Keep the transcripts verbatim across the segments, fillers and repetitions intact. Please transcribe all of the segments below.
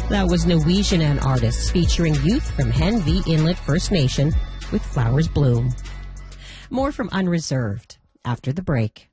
That was Norwegian and artists featuring youth from Henvey Inlet First Nation with Flowers Bloom. More from Unreserved after the break.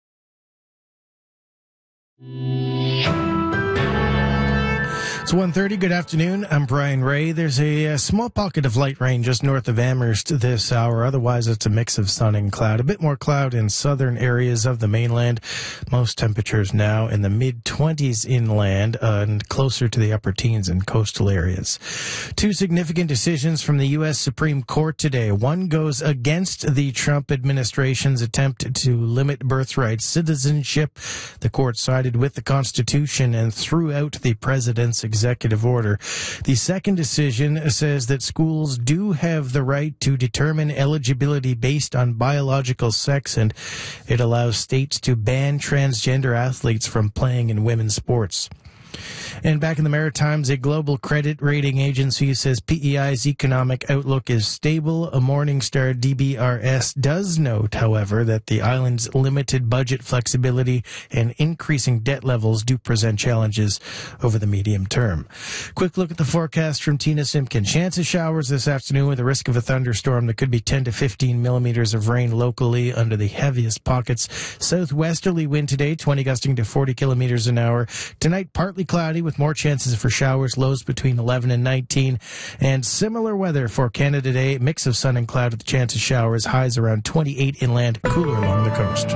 It's one thirty. Good afternoon. I'm Brian Ray. There's a, a small pocket of light rain just north of Amherst this hour. Otherwise, it's a mix of sun and cloud. A bit more cloud in southern areas of the mainland. Most temperatures now in the mid-twenties inland uh, and closer to the upper teens in coastal areas. Two significant decisions from the U S Supreme Court today. One goes against the Trump administration's attempt to limit birthright citizenship. The court sided with the Constitution and threw out the president's executive order. The second decision says that schools do have the right to determine eligibility based on biological sex, and it allows states to ban transgender athletes from playing in women's sports. And back in the Maritimes, a global credit rating agency says P E I's economic outlook is stable. A Morningstar D B R S does note, however, that the island's limited budget flexibility and increasing debt levels do present challenges over the medium term. Quick look at the forecast from Tina Simpkin. Chance of showers this afternoon with a risk of a thunderstorm that could be ten to fifteen millimeters of rain locally under the heaviest pockets. Southwesterly wind today, twenty gusting to forty kilometers an hour. Tonight, partly cloudy with more chances for showers, lows between eleven and nineteen. And similar weather for Canada Day, mix of sun and cloud with a chance of showers, highs around twenty-eight inland, cooler along the coast.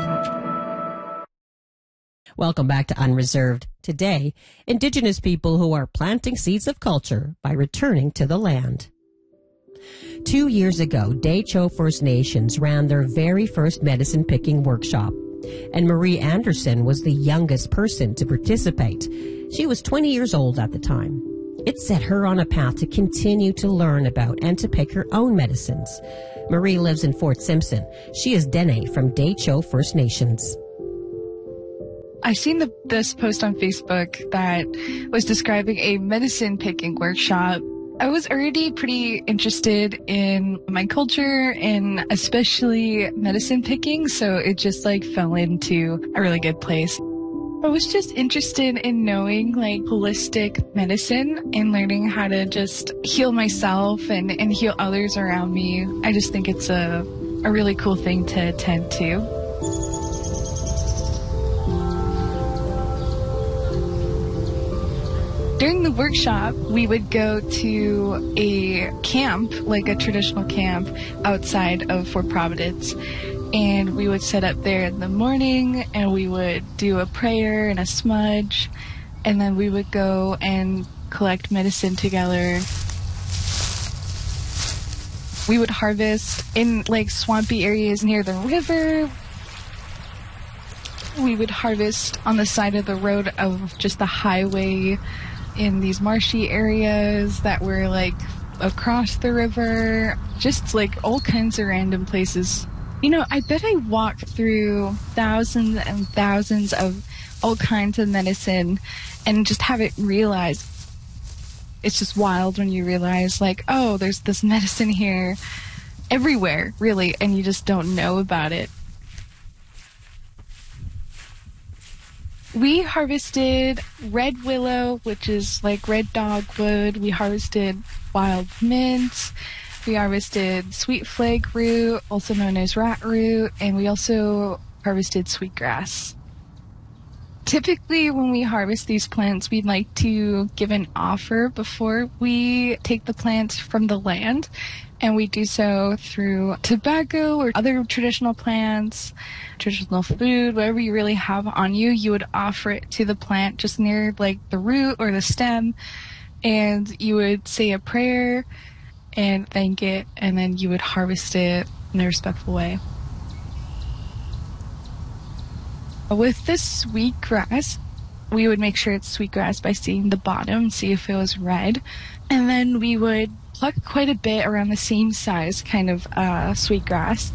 Welcome back to Unreserved. Today, Indigenous people who are planting seeds of culture by returning to the land. Two years ago, Dehcho First Nations ran their very first medicine picking workshop, and Marie Anderson was the youngest person to participate. She was twenty years old at the time. It set her on a path to continue to learn about and to pick her own medicines. Marie lives in Fort Simpson. She is Dene from Dehcho First Nations. I seen the, this post on Facebook that was describing a medicine picking workshop. I was already pretty interested in my culture and especially medicine picking, so it just like fell into a really good place. I was just interested in knowing like holistic medicine and learning how to just heal myself and, and heal others around me. I just think it's a, a really cool thing to attend to. During the workshop, we would go to a camp, like a traditional camp, outside of Fort Providence. And we would set up there in the morning, and we would do a prayer and a smudge. And then we would go and collect medicine together. We would harvest in, like, swampy areas near the river. We would harvest on the side of the road of just the highway in these marshy areas that were like across the river, just like all kinds of random places. You know, I bet I walked through thousands and thousands of all kinds of medicine and just haven't realized. It's just wild when you realize like, oh, there's this medicine here everywhere, really, and you just don't know about it. We harvested red willow, which is like red dogwood. We harvested wild mint. We harvested sweet flag root, also known as rat root, and we also harvested sweetgrass. Typically, when we harvest these plants, we'd like to give an offer before we take the plants from the land, and we do so through tobacco or other traditional plants, traditional food, whatever you really have on you. You would offer it to the plant just near like the root or the stem, and you would say a prayer and thank it, and then you would harvest it in a respectful way. With the sweetgrass, we would make sure it's sweetgrass by seeing the bottom, see if it was red, and then we would pluck quite a bit around the same size kind of uh, sweetgrass.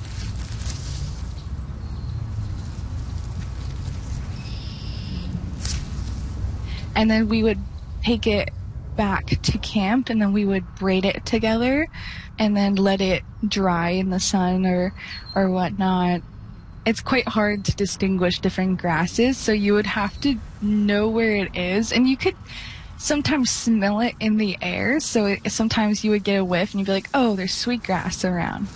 And then we would take it back to camp, and then we would braid it together and then let it dry in the sun or or whatnot. It's quite hard to distinguish different grasses, so you would have to know where it is, and you could sometimes smell it in the air. So it, sometimes you would get a whiff and you'd be like, oh, there's sweetgrass around.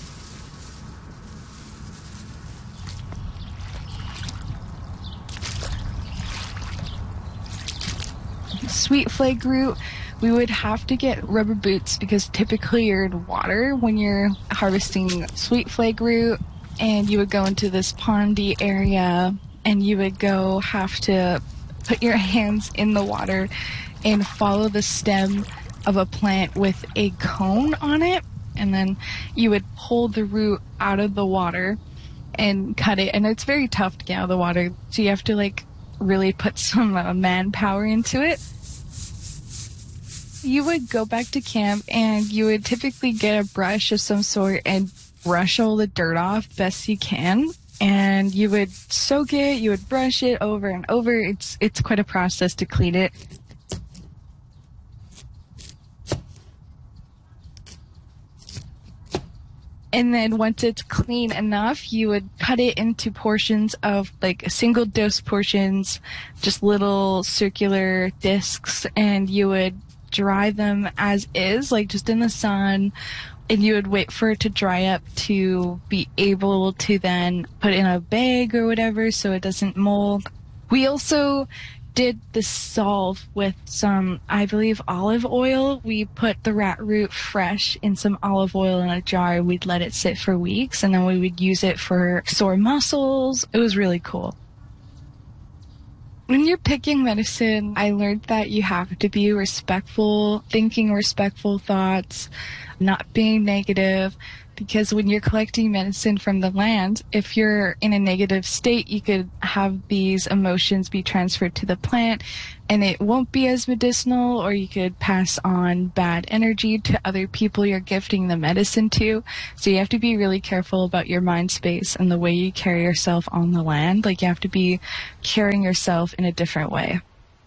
Sweet flag root, we would have to get rubber boots because typically you're in water when you're harvesting sweet flag root, and you would go into this pondy area and you would go have to put your hands in the water and follow the stem of a plant with a cone on it, and then you would pull the root out of the water and cut it. And it's very tough to get out of the water, so you have to like really put some uh, manpower into it. You would go back to camp and you would typically get a brush of some sort and brush all the dirt off best you can. And you would soak it, you would brush it over and over. It's it's quite a process to clean it. And then once it's clean enough, you would cut it into portions of like single dose portions, just little circular discs, and you would dry them as is, like just in the sun, and you would wait for it to dry up to be able to then put in a bag or whatever so it doesn't mold. We also did the salve with some, I believe, olive oil. We put the rat root fresh in some olive oil in a jar. We'd let it sit for weeks, and then we would use it for sore muscles. It was really cool. When you're picking medicine, I learned that you have to be respectful, thinking respectful thoughts, not being negative, because when you're collecting medicine from the land, if you're in a negative state, you could have these emotions be transferred to the plant and it won't be as medicinal, or you could pass on bad energy to other people you're gifting the medicine to. So you have to be really careful about your mind space and the way you carry yourself on the land. Like, you have to be carrying yourself in a different way.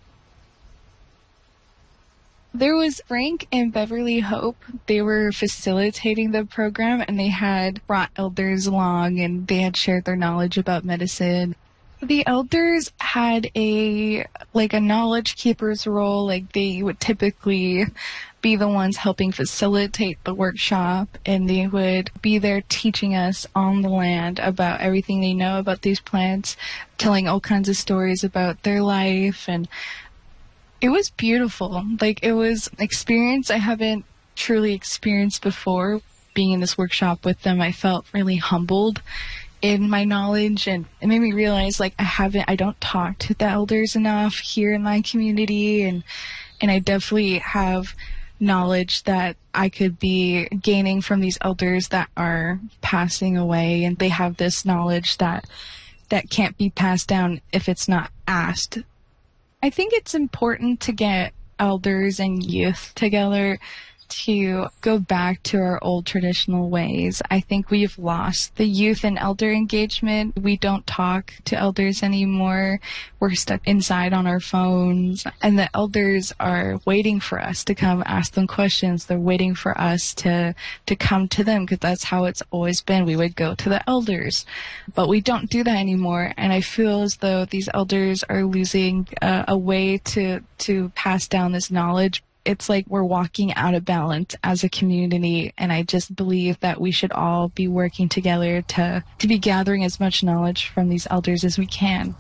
There was Frank and Beverly Hope. They were facilitating the program, and they had brought elders along, and they had shared their knowledge about medicine. The elders had a, like a knowledge keeper's role. Like, they would typically be the ones helping facilitate the workshop, and they would be there teaching us on the land about everything they know about these plants, telling all kinds of stories about their life, and it was beautiful. Like, it was an experience I haven't truly experienced before. Being in this workshop with them, I felt really humbled in my knowledge, and it made me realize, like, I haven't, I don't talk to the elders enough here in my community, and, and I definitely have knowledge that I could be gaining from these elders that are passing away, and they have this knowledge that, that can't be passed down if it's not asked. I think it's important to get elders and youth together to go back to our old traditional ways. I think we've lost the youth and elder engagement. We don't talk to elders anymore. We're stuck inside on our phones, and the elders are waiting for us to come ask them questions. They're waiting for us to to come to them, because that's how it's always been. We would go to the elders, but we don't do that anymore. And I feel as though these elders are losing uh, a way to to pass down this knowledge. It's like we're walking out of balance as a community, and I just believe that we should all be working together to, to be gathering as much knowledge from these elders as we can.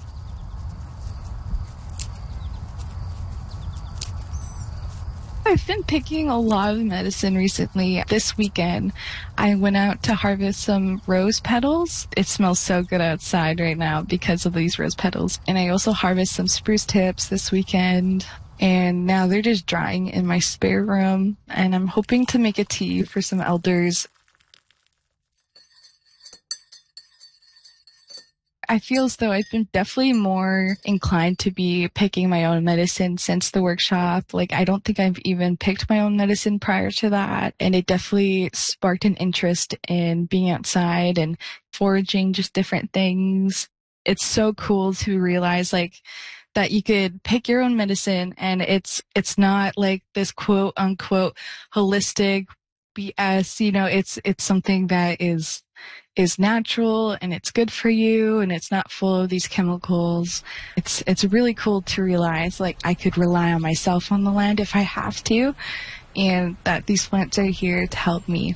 I've been picking a lot of medicine recently. This weekend, I went out to harvest some rose petals. It smells so good outside right now because of these rose petals. And I also harvested some spruce tips this weekend. And now they're just drying in my spare room, and I'm hoping to make a tea for some elders. I feel as though I've been definitely more inclined to be picking my own medicine since the workshop. Like, I don't think I've even picked my own medicine prior to that, and it definitely sparked an interest in being outside and foraging just different things. It's so cool to realize, like, that you could pick your own medicine, and it's it's not like this quote unquote holistic B S. You know, it's it's something that is is natural and it's good for you and it's not full of these chemicals. It's it's really cool to realize like I could rely on myself on the land if I have to, and that these plants are here to help me.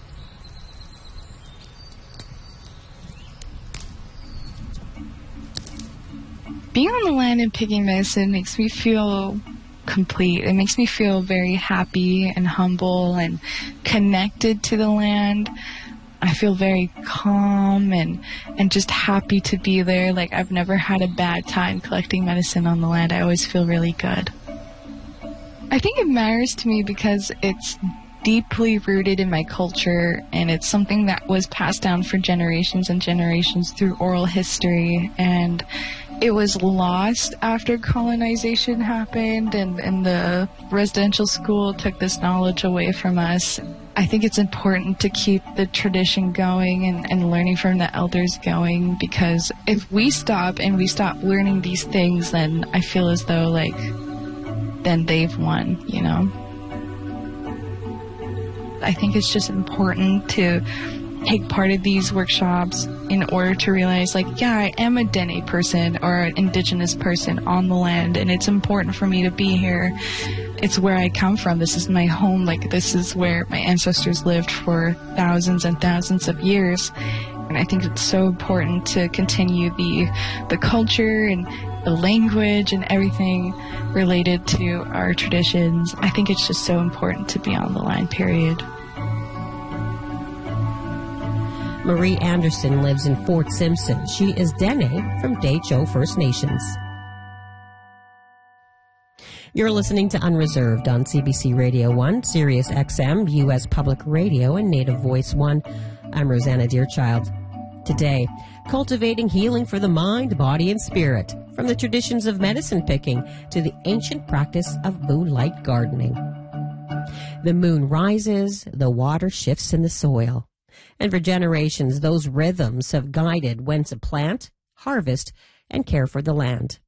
Being on the land and picking medicine makes me feel complete. It makes me feel very happy and humble and connected to the land. I feel very calm and, and just happy to be there. Like, I've never had a bad time collecting medicine on the land. I always feel really good. I think it matters to me because it's deeply rooted in my culture, and it's something that was passed down for generations and generations through oral history, and it was lost after colonization happened and, and the residential school took this knowledge away from us. I think it's important to keep the tradition going and, and learning from the elders going, because if we stop and we stop learning these things, then I feel as though, like, then they've won, you know? I think it's just important to take part of these workshops in order to realize, like, yeah, I am a Dene person or an indigenous person on the land, and it's important for me to be here. It's where I come from. This is my home. Like, this is where my ancestors lived for thousands and thousands of years. And I think it's so important to continue the the culture and the language and everything related to our traditions. I think it's just so important to be on the land, period. Marie Anderson lives in Fort Simpson. She is Dene from Dehcho First Nations. You're listening to Unreserved on C B C Radio one, Sirius X M, U S Public Radio, and Native Voice one. I'm Rosanna Deerchild. Today, cultivating healing for the mind, body, and spirit, from the traditions of medicine picking to the ancient practice of moonlight gardening. The moon rises, the water shifts in the soil. And for generations, those rhythms have guided when to plant, harvest, and care for the land.